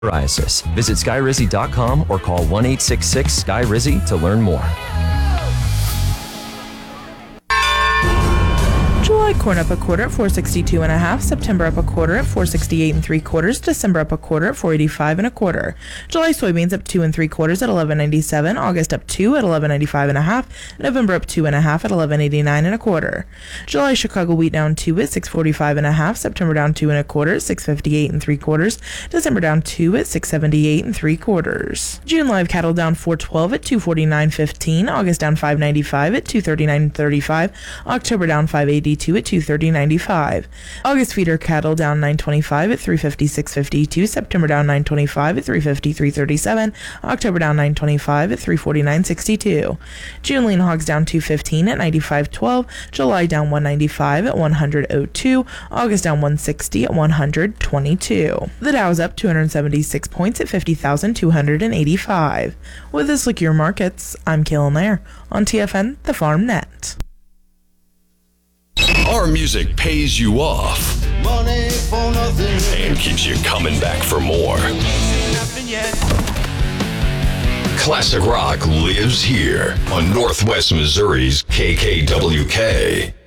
psoriasis. Visit skyrizzy.com or call 1-866-SKY-RIZZY to learn more. July corn up a quarter at 462 and a half. September up a quarter at 468 and 3/4. December up a quarter at 485 and a quarter. July soybeans up 2 3/4 at 11.97. August up 2 at 11.95 and a half. November up 2 1/2 at 11.89 and a quarter. July Chicago wheat down 2 at 645 and a half. September down 2 1/4 at 658 and 3/4. December down 2 at 678 and 3/4. June live cattle down 412 at 249.15. August down 595 at 239.35. October down 582 at 230.95. August feeder cattle down 925 at 356.52. September down 925 at 353.37. October down 925 at 349.62. June lean hogs down 215 at 95.12. July down 195 at 100.02. August down 160 at 100.22. The Dow is up 276 points at 50,285. With this look at your markets, I'm Kaylin Lair on TFN, the Farm Net. Our music pays you off Money for nothing and keeps you coming back for more. Classic rock lives here on Northwest Missouri's KKWK.